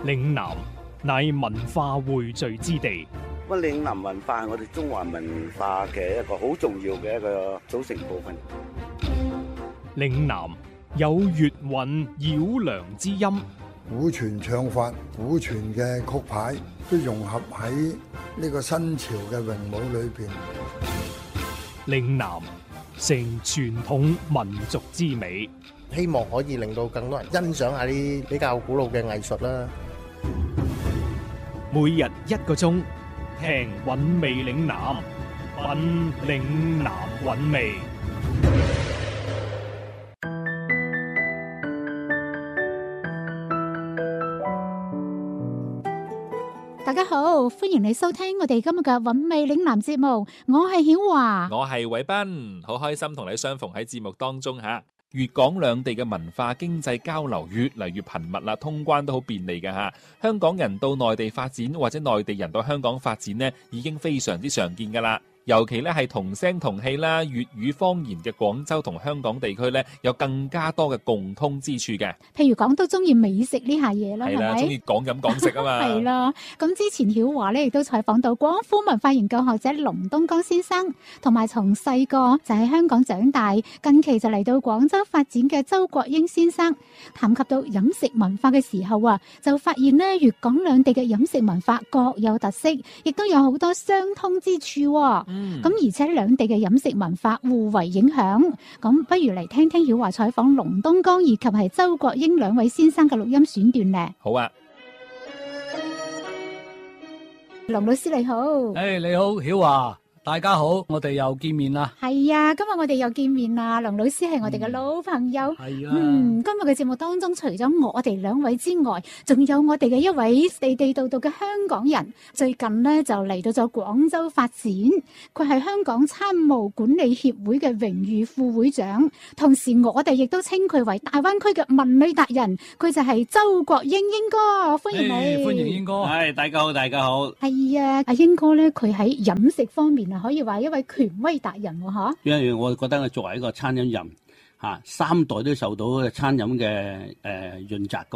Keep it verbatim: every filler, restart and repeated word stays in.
嶺南乃文化匯聚之地。 咁嶺南文化係我哋中華文化嘅一個好重要嘅一個組成部分。 嶺南有粵韻繞梁之音， 古傳唱法、古傳嘅曲牌都融合喺呢個新潮嘅詠舞裏邊。 嶺南成傳統民族之美， 希望可以令到更多人欣賞下啲比較古老嘅藝術啦。 每日一個鐘，聽韻味嶺南，品嶺南韻味。 大家好，歡迎你收聽我哋今日嘅韻味嶺南節目，我係曉華， 我係偉斌，好開心同你相逢喺節目當中吓。粵港兩地嘅文化經濟交流越嚟越頻密啦，通關都好便利嘅吓。香港人到內地發展或者內地人到香港發展呢，已經非常之常見噶啦。尤其咧係同聲同氣啦，粵語方言嘅廣州同香港地區咧，有更加多嘅共通之處嘅。 譬如講都中意美食呢下嘢啦， 係啦，中意講飲講食啊嘛。 係啦，咁之前曉華咧亦都採訪到廣府文化研究學者龍東江先生，同埋從細個就喺香港長大，近期就嚟到廣州發展嘅周國英先生，談及到飲食文化嘅時候啊，就發現咧粵港兩地嘅飲食文化各有特色，亦都有好多相通之處。 嗯， 咁而且兩地嘅飲食文化互為影響，咁不如嚟聽聽曉華採訪龍東江以及係周國英兩位先生嘅錄音選段咧。 好啊， 龍老師你好。 誒、hey, 你好曉華，大家好，我哋又見面啦。 係啊，今日我哋又見面啦。龍老師係我哋嘅老朋友。 係、嗯、啊。 嗯，今日嘅節目當中，除咗我哋兩位之外，仲有我哋嘅一位地地道道嘅香港人，最近呢，就嚟到咗廣州發展。佢係香港餐務管理協會嘅榮譽副會長，同時我哋亦都稱佢為大灣區嘅文旅達人。佢就係周國英英哥，歡迎你。 Hey, 歡迎英哥。 係，大家好，大家好。 係啊，阿英哥咧，佢喺飲食方面啊，可以話一位權威達人喎，嗬。 因為我覺得我作為一個餐飲人，嚇三代都受到餐飲嘅誒潤澤。